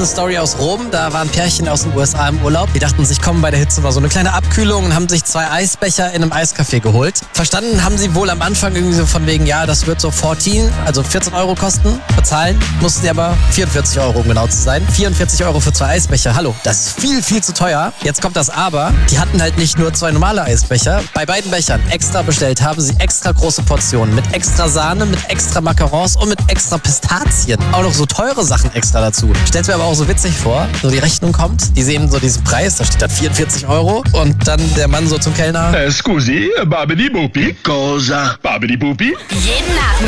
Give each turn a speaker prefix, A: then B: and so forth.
A: eine Story aus Rom. Da war ein Pärchen aus den USA im Urlaub. Die dachten sich, komm, bei der Hitze mal so eine kleine Abkühlung und haben sich 2 Eisbecher in einem Eiscafé geholt. Verstanden haben sie wohl am Anfang irgendwie so von wegen, ja, das wird so 14 Euro kosten. Bezahlen mussten sie aber 44 Euro, um genau zu sein. 44 Euro für 2 Eisbecher. Hallo, das ist viel, viel zu teuer. Jetzt kommt das Aber. Die hatten halt nicht nur 2 normale Eisbecher. Bei beiden Bechern extra bestellt haben sie extra große Portionen mit extra Sahne, mit extra Macarons und mit extra Pistazien. Auch noch so teure Sachen extra dazu. Stell's mir aber auch so witzig vor. So die Rechnung kommt, die sehen so diesen Preis, da steht dann 44 Euro und dann der Mann so zum Kellner.
B: Scusi, Babidi Bupi. Cosa? Babidi Bupi?
C: Jeden Abend